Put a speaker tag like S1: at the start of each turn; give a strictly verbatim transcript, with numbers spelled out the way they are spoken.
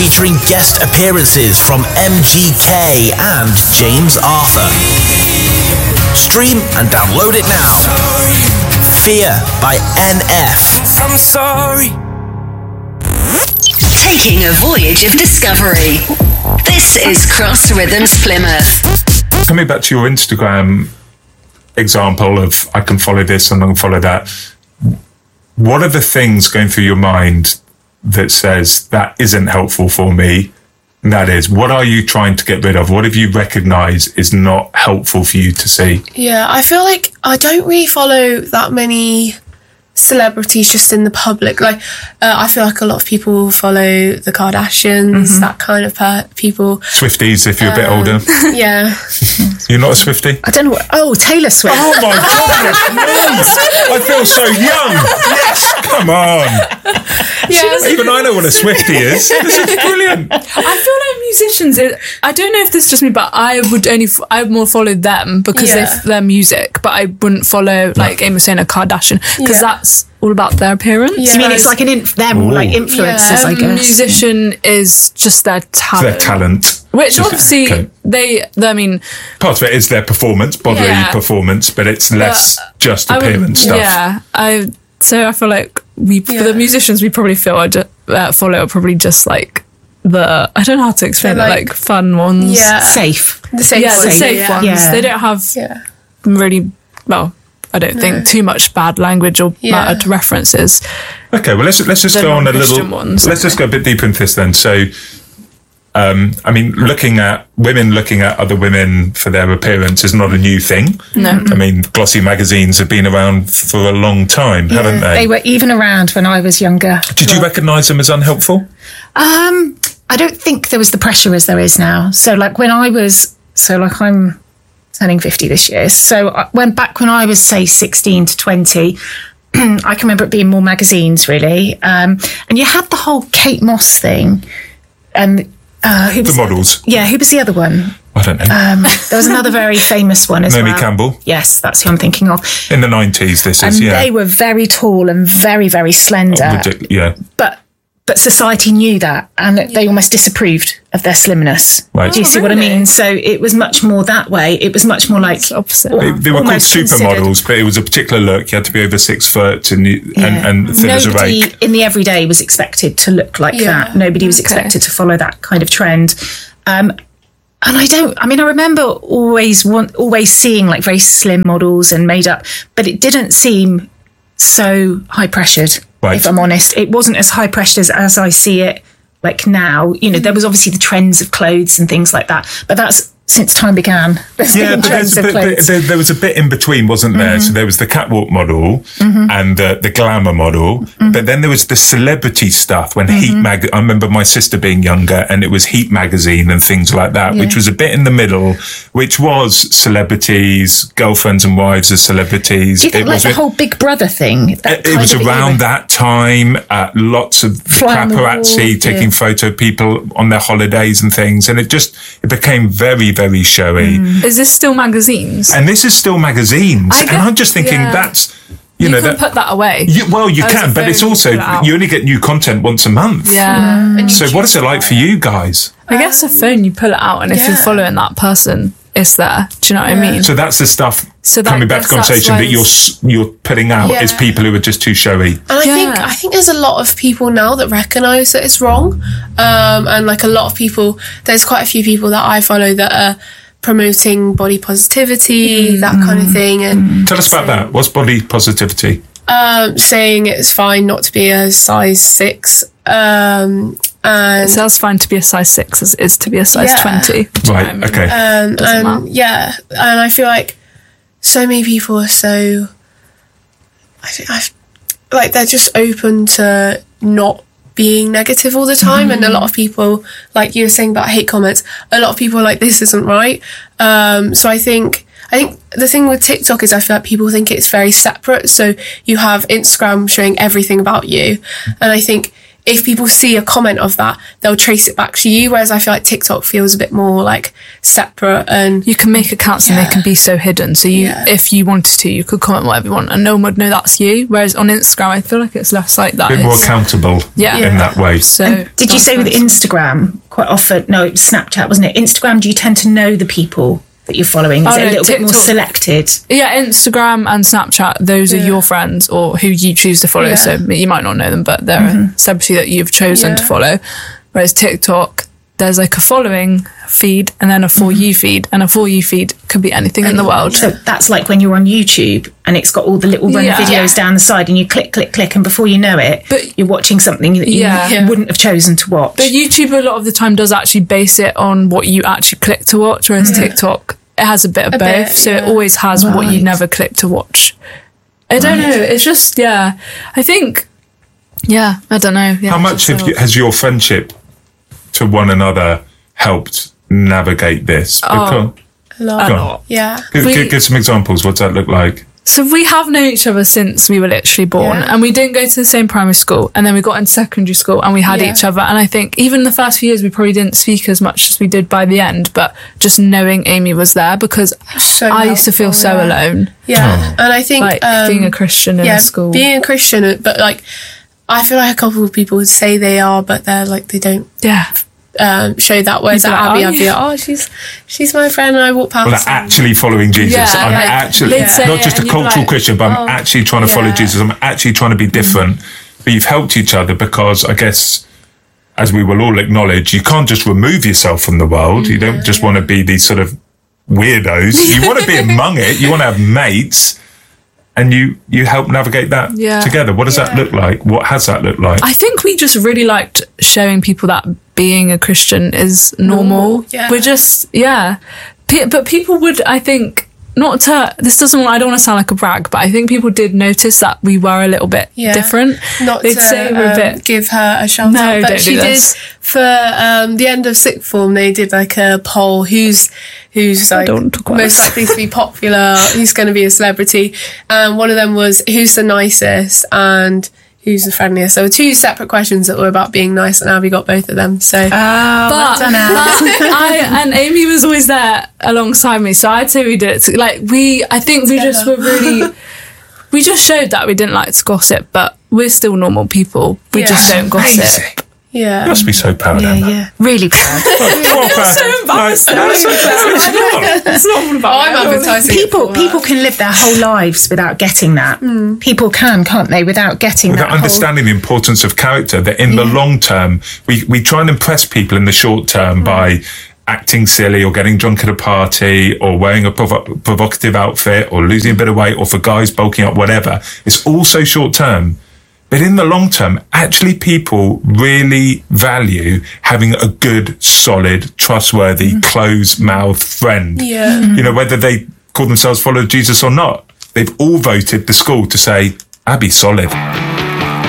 S1: featuring guest appearances from M G K and James Arthur. Stream and download it now. Fear by N F.
S2: I'm sorry.
S3: Taking a voyage of discovery. This is Cross Rhythms Plymouth.
S4: Coming back to your Instagram example of I can follow this and I can follow that, what are the things going through your mind that says that isn't helpful for me? And that is, what are you trying to get rid of? What have you recognised is not helpful for you to see?
S5: Yeah, I feel like I don't really follow that many celebrities just in the public. Like, uh, I feel like a lot of people follow the Kardashians, mm-hmm. that kind of per- people.
S4: Swifties, if you're um, a bit older.
S5: Yeah.
S4: You're not a Swiftie?
S6: I don't know what... Oh, Taylor Swift.
S4: Oh, my goodness. I feel so young. Yes, come on.
S7: Yeah.
S4: Even I know what a Swiftie is. This is brilliant.
S7: I feel like musicians, it, I don't know if this is just me, but I would only, I would more follow them because
S5: Yeah.
S7: of their music, but I wouldn't follow, like Amy was saying, a Kardashian, because
S5: Yeah.
S7: that's all about their appearance.
S5: Yeah.
S6: You mean it's like an... Inf- they're more like influencers,
S5: Yeah.
S6: I
S7: A
S6: guess.
S7: musician is just their talent.
S4: Their talent.
S7: Which
S4: Just-
S7: obviously,
S4: okay.
S7: they, I mean...
S4: Part of it is their performance, bodily
S7: Yeah.
S4: performance, but it's less
S7: But
S4: just
S7: I would-
S4: appearance stuff.
S7: Yeah, I, so I feel like we, for
S5: Yeah.
S7: the musicians we probably feel are ju- uh, follow are probably just like the, I don't know how to explain
S5: They're
S7: it,
S5: like-
S7: like fun ones.
S5: Yeah.
S6: Safe.
S5: The safe
S7: Yeah, the
S5: ones.
S7: safe
S5: yeah.
S7: ones.
S6: Yeah.
S7: They don't have
S5: Yeah.
S7: really, well, I don't think too much bad language or
S5: Yeah.
S7: bad references.
S4: Okay, well, let's let's just
S7: The
S4: go on a
S7: non-Christian
S4: little.
S7: ones,
S4: let's just go a bit deeper into this then. So, um, I mean, looking at women looking at other women for their appearance is not a new thing.
S7: No.
S4: I mean, glossy magazines have been around for a long time, haven't they?
S6: They were even around when I was younger.
S4: Did you recognise them as unhelpful?
S6: Um, I don't think there was the pressure as there is now. So, like when I was, so like I'm turning fifty this year. So, I went back when I was say sixteen to twenty. I can remember it being more magazines, really. Um, and you had the whole Kate Moss thing, and uh, who was
S4: The models.
S6: Yeah, who was the other one?
S4: I don't know.
S6: Um, there was another very famous one as
S4: Naomi
S6: well.
S4: Campbell.
S6: Yes, that's who I'm thinking of.
S4: In the nineties, this
S6: And
S4: is, yeah.
S6: they were very tall and very, very slender.
S4: Ridic- yeah.
S6: But but society knew that, and they almost disapproved of their slimness.
S4: Right.
S6: Do you
S7: Oh,
S6: see what I
S7: really?
S6: mean? So it was much more that way. It was much more like
S7: It's opposite.
S6: al-
S4: They, they were called
S6: almost considered-
S4: supermodels, but it was a particular look. You had to be over six foot and, you,
S6: Yeah.
S4: and, and thin as a
S6: Nobody
S4: rake.
S6: in the everyday was expected to look like
S5: Yeah.
S6: that. Nobody was
S7: Okay.
S6: expected to follow that kind of trend. Um, and I don't. I mean, I remember always want, always seeing like very slim models and made up, but it didn't seem so high pressured.
S4: Right.
S6: If I'm honest, it wasn't as high pressured as, as I see it like now. You know, there was obviously the trends of clothes and things like that, but that's since time began. There's
S4: Yeah,
S6: been
S4: but,
S6: trends
S4: there's,
S6: of
S4: but, but
S6: clothes.
S4: there, there was a bit in between, wasn't there?
S6: Mm-hmm.
S4: So there was the catwalk model and the, the glamour model,
S6: Mm-hmm.
S4: but then there was the celebrity stuff when Heat mag. I remember my sister being younger, and it was Heat magazine and things like that, which was a bit in the middle, which was celebrities, girlfriends and wives of celebrities.
S6: Do you think
S4: it
S6: like
S4: was
S6: the
S4: a-
S6: whole Big Brother thing? That
S4: It, it
S6: kind
S4: was
S6: of
S4: around
S6: era?
S4: that time. Uh, lots of the
S6: Fly on the
S4: paparazzi
S6: wall,
S4: taking
S6: yeah.
S4: photo of people on their holidays and things, and it just it became very, very showy.
S6: Mm.
S7: Is this still magazines?
S4: And this is still magazines,
S7: I
S4: and
S7: get-
S4: I'm just thinking
S7: yeah.
S4: that's you,
S7: You
S4: know
S7: can
S4: that.
S7: put that away.
S4: You, well, you
S7: As a
S4: can, but it's
S7: phone, you
S4: also
S7: put it out.
S4: you only get new content once a month.
S7: Yeah.
S5: And you
S4: So what is it like for you guys?
S7: I guess a phone, you pull it out, and if you're
S5: yeah.
S7: following that person, it's there. Do you know what I mean?
S4: So that's the stuff.
S7: So that-
S4: coming back to the
S7: that's-
S4: conversation
S7: that's
S4: that you're s- you're putting out
S5: Yeah.
S4: is people who are just too showy.
S5: And I
S7: Yeah.
S5: think I think there's a lot of people now that recognise that it's wrong, um, and like a lot of people, there's quite a few people that I follow that are promoting body positivity, that kind of thing, and
S4: Tell us about that. What's body positivity?
S5: um, saying it's fine not to be a size six, um, and
S7: It sounds fine to be a size six as it is to be a size
S5: Yeah.
S7: twenty. Do you know
S4: Right.
S7: what I mean?
S4: Okay.
S5: um,
S7: Doesn't
S5: and
S7: matter.
S5: yeah, and I feel like so many people are so, I think I've like they're just open to not being negative all the time,
S7: Mm-hmm.
S5: and a lot of people, like you were saying about hate comments, a lot of people are like, this isn't right. Um, so I think I think the thing with TikTok is I feel like people think it's very separate. So you have Instagram showing everything about you, and I think if people see a comment of that, they'll trace it back to you. Whereas I feel like TikTok feels a bit more like separate, and
S7: you can make accounts yeah. and they can be so hidden. So you,
S5: yeah.
S7: if you wanted to, you could comment whatever you want and no one would know that's you. Whereas on Instagram, I feel like it's less like that.
S4: A bit more
S7: it's,
S4: accountable
S7: yeah.
S4: in that way.
S7: So
S6: and did you say with Instagram quite often, no, it was Snapchat, wasn't it? Instagram, do you tend to know the people that you're following? Is
S7: oh,
S6: it a
S7: no,
S6: little
S7: TikTok,
S6: bit more selected?
S7: Yeah, Instagram and Snapchat, those yeah. are your friends or who you choose to follow. Yeah. So you might not know them, but they're mm-hmm. a celebrity that you've chosen yeah. to follow. Whereas TikTok, there's like a following feed and then a For You feed, and a For You feed could be anything in the world.
S6: So that's like when you're on YouTube and it's got all the little run
S7: yeah.
S6: videos down the side and you click, click, click, and before you know it,
S7: but,
S6: you're watching something that you
S7: yeah.
S6: wouldn't have chosen to watch.
S7: But YouTube a lot of the time does actually base it on what you actually click to watch, whereas yeah. TikTok, it has a bit of
S5: a
S7: both.
S5: Bit,
S7: so
S5: yeah.
S7: it always has right. what you never click to watch. I don't right. know. It's just, yeah. I think, yeah, I don't know. Yeah,
S4: How much have you, has your friendship to one another helped navigate this?
S5: Oh, a lot.
S7: A lot.
S5: Yeah.
S4: Give,
S7: we,
S4: give, give some examples. What's that look like?
S7: So we have known each other since we were literally born,
S5: yeah.
S7: and we didn't go to the same primary school, and then we got into secondary school and we had yeah. each other. And I think even the first few years we probably didn't speak as much as we did by the end, but just knowing Amy was there, because
S5: so
S7: I used to feel so
S5: yeah.
S7: alone.
S5: Yeah.
S4: Oh.
S5: And I think
S7: like
S5: um,
S7: being a Christian in
S5: yeah,
S7: a school.
S5: being a Christian, but like I feel like a couple of people would say they are, but they're like they don't
S7: Yeah.
S5: um, show that. Whereas at
S7: like,
S5: Abby,
S7: oh,
S5: I'd be like, oh, she's she's my friend, and I walk past.
S4: Well, they're actually following Jesus.
S7: Yeah,
S4: I'm
S7: like,
S4: actually
S7: they'd say
S4: not just
S7: it
S4: a
S7: and you'd be
S4: cultural
S7: like,
S4: Christian, but I'm
S5: oh,
S4: actually trying to follow
S5: yeah.
S4: Jesus. I'm actually trying to be different. Mm. But you've helped each other because I guess, as we will all acknowledge, you can't just remove yourself from the world. You don't just want to be these sort of weirdos. You want to be among it. You want to have mates. And you, you help navigate that
S7: Yeah.
S4: together. What does
S5: Yeah.
S4: that look like? What has that looked like?
S7: I think we just really liked showing people that being a Christian is normal.
S5: Normal, yeah.
S7: We're just, yeah. P- but people would, I think, not to, this doesn't, I don't want to sound like a brag, but I think people did notice that we were a little bit
S5: Yeah.
S7: different.
S5: Not
S7: They'd
S5: to
S7: say we're a
S5: um,
S7: bit,
S5: give her a shout
S7: No,
S5: out, but
S7: don't do
S5: she
S7: this.
S5: did for um, the end of sixth form. They did like a poll: who's who's like
S7: don't talk about
S5: most
S7: this.
S5: likely to be popular, who's going to be a celebrity. And one of them was who's the nicest and who's the friendliest. So two separate questions that were about being nice, and Abby got both of them. So
S6: Oh,
S7: but,
S6: well done, Al.
S7: but I, and Amy was always there alongside me, so I'd say we did it. Like we, I think we just were really, we just showed that we didn't like to gossip, but we're still normal people. We
S5: Yeah.
S7: just don't gossip.
S4: Amazing.
S5: yeah,
S4: You must be so proud,
S6: Yeah,
S4: Emma.
S6: yeah. Really proud.
S4: so
S7: embarrassed.
S5: it's not all about. Oh, I'm advertising. it
S6: people
S5: for
S6: people
S5: her.
S6: can live their whole lives without getting that. People can, can't they, without getting
S4: Without
S6: that whole-
S4: understanding the importance of character, that in the long term, we, we try and impress people in the short term by acting silly or getting drunk at a party or wearing a provo- provocative outfit or losing a bit of weight, or for guys bulking up, whatever. It's all so short term. But in the long term, actually people really value having a good, solid, trustworthy, closed-mouthed friend.
S5: Yeah.
S4: You know, whether they call themselves followers of Jesus or not. They've all voted the school to say, Abby's solid.